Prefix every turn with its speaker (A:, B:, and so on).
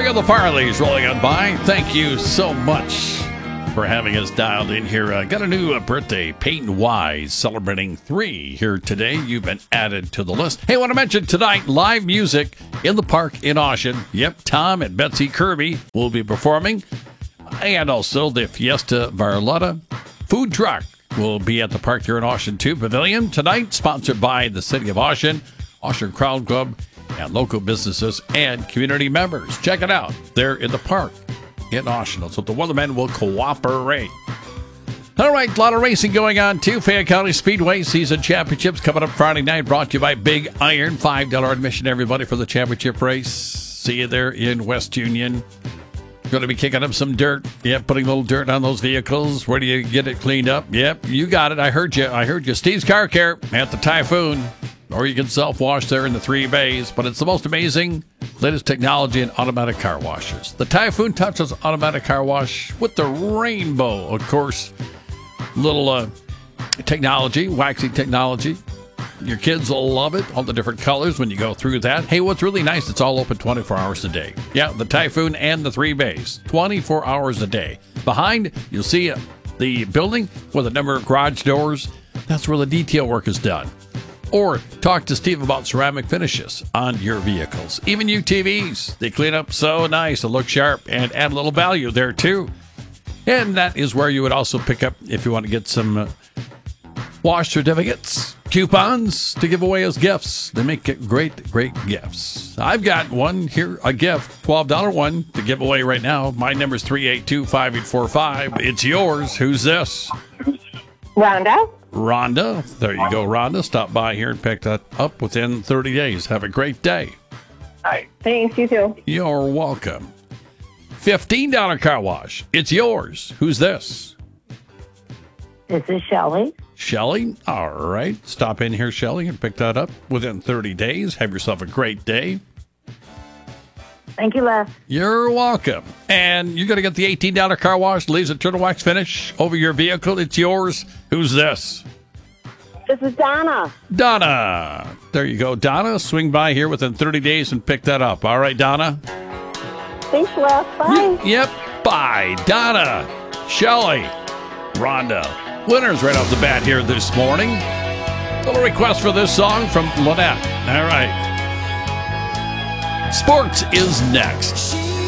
A: of the Farleys rolling on by. Thank you so much for having us dialed in here. Got a new birthday. Peyton Wise celebrating 3 here today. You've been added to the list. Hey, I want to mention tonight, live music in the park in Ocean. Yep, Tom and Betsy Kirby will be performing. And also the Fiesta Barletta food truck will be at the park here in Ocean 2 Pavilion tonight, sponsored by the City of Ocean, Ocean Crowd Club, and local businesses and community members. Check it out. They're in the park in Ocean. So the Weathermen will cooperate. All right, a lot of racing going on, too. Fayette County Speedway Season Championships coming up Friday night, brought to you by Big Iron. $5 admission, everybody, for the championship race. See you there in West Union. Going to be kicking up some dirt. Yep, putting a little dirt on those vehicles. Where do you get it cleaned up? Yep, you got it. I heard you. Steve's Car Care at the Typhoon. Or you can self-wash there in the 3 bays. But it's the most amazing latest technology in automatic car washers. The Typhoon touches automatic car wash with the rainbow, of course. Little technology, waxing technology. Your kids will love it, all the different colors when you go through that. Hey, what's really nice, it's all open 24 hours a day. Yeah, the Typhoon and the 3 bays, 24 hours a day. Behind, you'll see the building with a number of garage doors. That's where the detail work is done. Or talk to Steve about ceramic finishes on your vehicles. Even UTVs, they clean up so nice, they look sharp, and add a little value there too. And that is where you would also pick up if you want to get some wash certificates, coupons to give away as gifts. They make great gifts. I've got one here, a gift, $12 one to give away right now. My number is 382-5845. It's yours. Who's this? Rhonda. There you go, Rhonda. Stop by here and pick that up within 30 days. Have a great day.
B: All right. Thanks, you too.
A: You're welcome. $15 car wash. It's yours. Who's this?
C: This is Shelley.
A: Shelley? All right. Stop in here, Shelley, and pick that up within 30 days. Have yourself a great day.
C: Thank you, Les.
A: You're welcome. And you're going to get the $18 car wash, laser turtle wax finish over your vehicle. It's yours. Who's this?
C: This is Donna.
A: Donna. There you go, Donna. Swing by here within 30 days and pick that up. All right, Donna?
C: Thanks, Les. Bye.
A: Yep. Bye. Donna. Shelley. Rhonda. Winners right off the bat here this morning. Little request for this song from Lynette. All right. Sports is next.